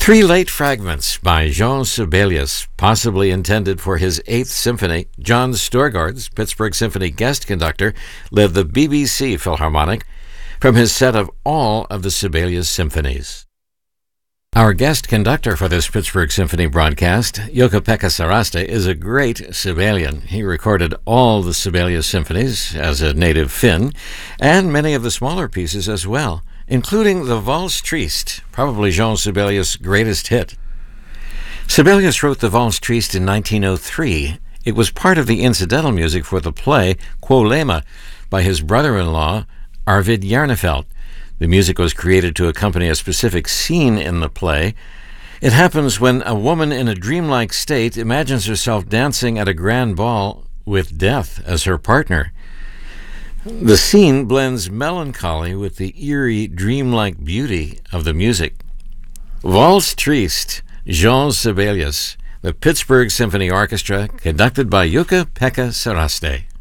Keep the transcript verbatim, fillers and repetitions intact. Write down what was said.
Three late fragments by Jean Sibelius, possibly intended for his Eighth Symphony. John Storgårds, Pittsburgh Symphony guest conductor, led the B B C Philharmonic from his set of all of the Sibelius symphonies. Our guest conductor for this Pittsburgh Symphony broadcast, Jukka-Pekka Saraste, is a great Sibelian. He recorded all the Sibelius symphonies as a native Finn, and many of the smaller pieces as well, including the Valse Triste, probably Jean Sibelius' greatest hit. Sibelius wrote the Valse Triste in nineteen oh three. It was part of the incidental music for the play Kuolema by his brother-in-law, Arvid Jarnefelt. The music was created to accompany a specific scene in the play. It happens when a woman in a dreamlike state imagines herself dancing at a grand ball with death as her partner. The scene blends melancholy with the eerie, dreamlike beauty of the music. Valse Triste, Jean Sibelius, the Pittsburgh Symphony Orchestra, conducted by Jukka-Pekka Saraste.